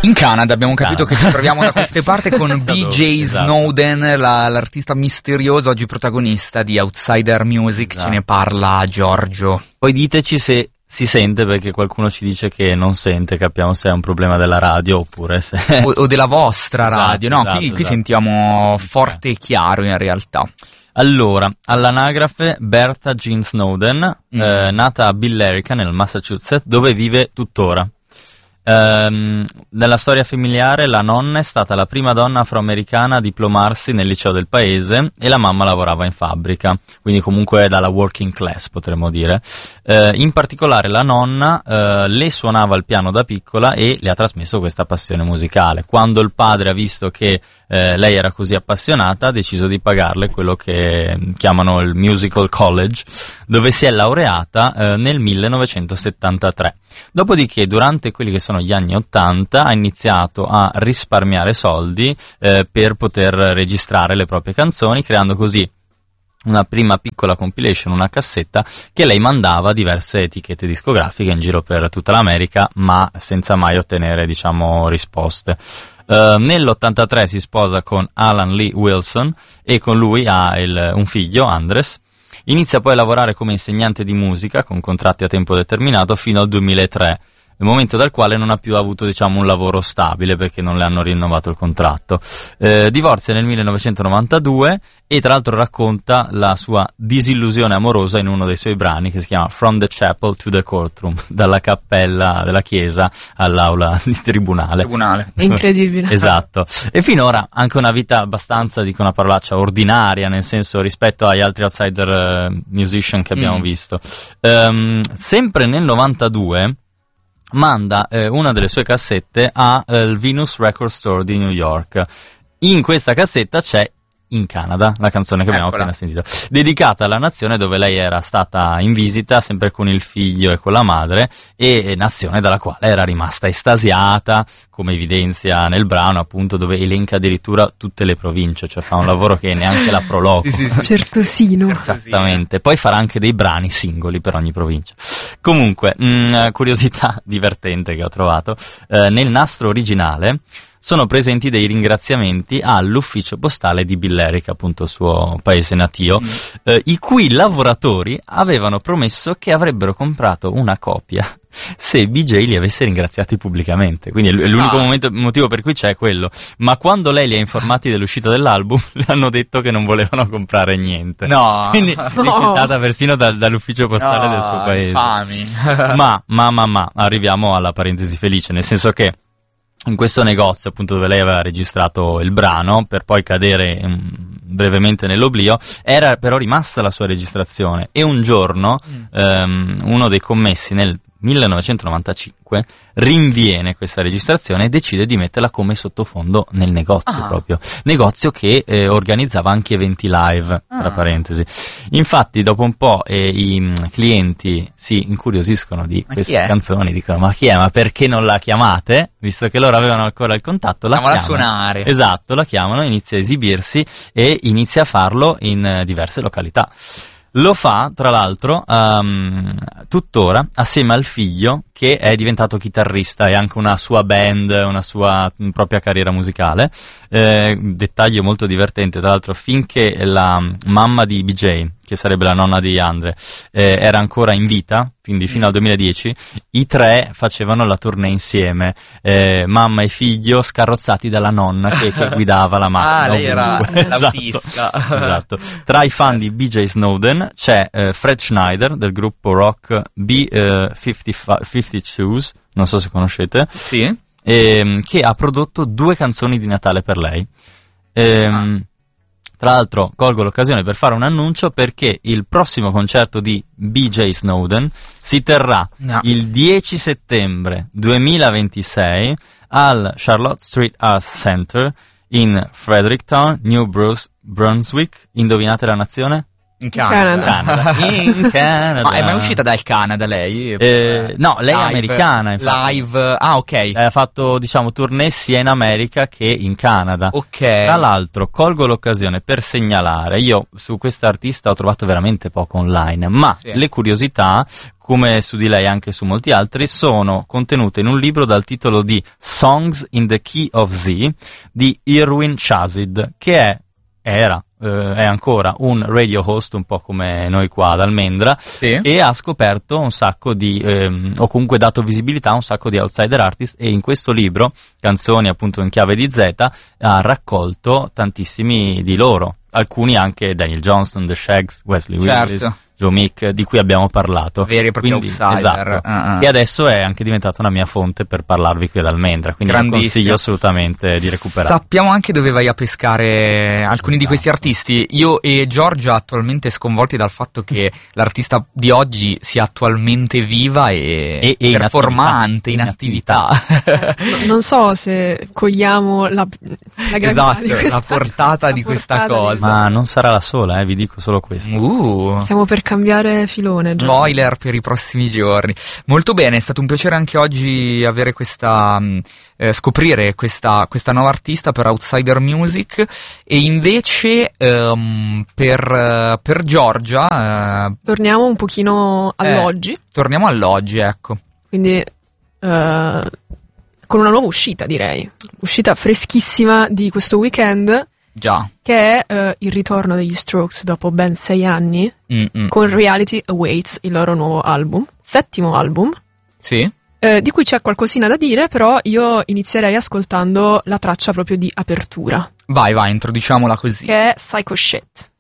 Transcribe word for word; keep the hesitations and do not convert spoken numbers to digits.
In Canada abbiamo capito che ci troviamo da queste parti con B J esatto. Snowden, la, l'artista misterioso, oggi protagonista di Outsider Music, esatto. Ce ne parla Giorgio. Poi diteci se si sente, perché qualcuno ci dice che non sente, capiamo se è un problema della radio oppure se... O, o della vostra radio, esatto, no? esatto, qui, qui esatto. sentiamo forte e chiaro in realtà. Allora, all'anagrafe Bertha Jean Snowden, mm. eh, nata a Billerica nel Massachusetts, dove vive tuttora. Ehm, nella storia familiare la nonna è stata la prima donna afroamericana a diplomarsi nel liceo del paese e la mamma lavorava in fabbrica, quindi comunque dalla working class potremmo dire. Eh, in particolare la nonna eh, le suonava il piano da piccola e le ha trasmesso questa passione musicale. Quando il padre ha visto che eh, lei era così appassionata, ha deciso di pagarle quello che chiamano il Musical College, dove si è laureata eh, nel millenovecentosettantatré. Dopodiché, durante quelli che sono gli anni ottanta, ha iniziato a risparmiare soldi eh, per poter registrare le proprie canzoni, creando così una prima piccola compilation, una cassetta che lei mandava a diverse etichette discografiche in giro per tutta l'America, ma senza mai ottenere, diciamo, risposte. Uh, nell'ottantatré si sposa con Alan Lee Wilson e con lui ha il, un figlio, Andres. Inizia poi a lavorare come insegnante di musica con contratti a tempo determinato fino al duemilatré, il momento dal quale non ha più avuto, diciamo, un lavoro stabile perché non le hanno rinnovato il contratto. Eh, divorzia nel millenovecentonovantadue e tra l'altro racconta la sua disillusione amorosa in uno dei suoi brani che si chiama From the Chapel to the Courtroom, dalla cappella della chiesa all'aula di tribunale. Tribunale. È incredibile. Esatto. E finora anche una vita abbastanza, dico una parolaccia, ordinaria, nel senso rispetto agli altri outsider uh, musician che abbiamo mm. visto. Um, sempre nel novantadue manda eh, una delle sue cassette al eh, Venus Record Store di New York. In questa cassetta c'è In Canada, la canzone che abbiamo Eccola. appena sentito, dedicata alla nazione dove lei era stata in visita, sempre con il figlio e con la madre, e nazione dalla quale era rimasta estasiata, come evidenzia nel brano, appunto, dove elenca addirittura tutte le province, cioè fa un lavoro che neanche la Proloco. Sì, sì, sì. Certosino. Esattamente, poi farà anche dei brani singoli per ogni provincia. Comunque, mh, curiosità divertente che ho trovato, eh, nel nastro originale sono presenti dei ringraziamenti all'ufficio postale di Billerica, appunto suo paese natio, mm. eh, i cui lavoratori avevano promesso che avrebbero comprato una copia se B J li avesse ringraziati pubblicamente. Quindi è l'unico ah. momento, motivo per cui c'è quello. Ma quando lei li ha informati dell'uscita dell'album, le hanno detto che non volevano comprare niente. No. Quindi no. rifiutata persino da, dall'ufficio postale no, del suo paese. Infami. ma, ma, ma, ma, arriviamo alla parentesi felice, nel senso che in questo negozio, appunto, dove lei aveva registrato il brano per poi cadere um, brevemente nell'oblio, era però rimasta la sua registrazione, e un giorno mm. um, uno dei commessi nel millenovecentonovantacinque rinviene questa registrazione e decide di metterla come sottofondo nel negozio, ah. proprio negozio che eh, organizzava anche eventi live, ah. tra parentesi. Infatti dopo un po' eh, i mh, clienti si incuriosiscono di ma queste canzoni, dicono ma chi è, ma perché non la chiamate, visto che loro avevano ancora il contatto, la chiamano a chiamano, suonare. Esatto, la chiamano, inizia a esibirsi e inizia a farlo in eh, diverse località. Lo fa, tra l'altro, um, tuttora, assieme al figlio, che è diventato chitarrista e anche una sua band, una sua propria carriera musicale. Eh, dettaglio molto divertente, tra l'altro, finché la mamma di B J, che sarebbe la nonna di Andre, eh, era ancora in vita, quindi fino al duemiladieci, i tre facevano la tournée insieme, eh, mamma e figlio scarrozzati dalla nonna che, che guidava la macchina. Ah, lei era l'autista. Esatto, esatto. Tra i fan di B J Snowden c'è eh, Fred Schneider del gruppo rock B cinquantadue, non so se conoscete, sì. ehm, che ha prodotto due canzoni di Natale per lei. Ehm, ah. Tra l'altro colgo l'occasione per fare un annuncio, perché il prossimo concerto di B J Snowden si terrà no. il dieci settembre duemilaventisei al Charlotte Street Arts Center in Fredericktown, New Brunswick. Indovinate la nazione? In Canada. Canada. In Canada. Ma è mai uscita dal Canada lei? Eh, no, lei live, è americana. Infatti. Live, ah ok. Ha fatto, diciamo, tournée sia in America che in Canada. Ok. Tra l'altro, colgo l'occasione per segnalare, io su questa artista ho trovato veramente poco online, ma sì. le curiosità come su di lei anche su molti altri, sono contenute in un libro dal titolo di Songs in the Key of Z di Irwin Chazid, che è, era, eh, è ancora un radio host, un po' come noi qua ad Almendra, Sì. e ha scoperto un sacco di, ehm, o comunque dato visibilità a un sacco di outsider artist, e in questo libro, Canzoni appunto in chiave di Z, ha raccolto tantissimi di loro, alcuni anche Daniel Johnston, The Shaggs, Wesley Certo. Willis, Joe Meek, di cui abbiamo parlato. Veri e propri Quindi, outsider. esatto, Uh-uh. che adesso è anche diventata una mia fonte per parlarvi qui ad Almendra, quindi la Grandissimo. consiglio assolutamente di recuperare. Sappiamo anche dove vai a pescare alcuni di questi Esatto. artisti. Io e Giorgia attualmente sconvolti dal fatto che l'artista di oggi sia attualmente viva e, E- e in performante, in attività. attività. No- non so se cogliamo la, la gravità Esatto, di questa, la portata la di questa portata cosa. Ma non sarà la sola, eh, vi dico solo questo. Uh. Stiamo per cambiare filone, Gio. Spoiler per i prossimi giorni. Molto bene, è stato un piacere anche oggi avere questa mh, eh, scoprire questa, questa nuova artista per Outsider Music. E invece ehm, per, eh, per Giorgia eh, Torniamo un pochino all'oggi, torniamo all'oggi, ecco. quindi eh, con una nuova uscita, direi. Uscita freschissima di questo weekend, Già. che è eh, il ritorno degli Strokes dopo ben sei anni, Mm-mm. con Reality Awaits, il loro nuovo album, settimo album, Sì? eh, di cui c'è qualcosina da dire, però io inizierei ascoltando la traccia proprio di apertura, Vai, vai, introduciamola così. che è Psycho Shit.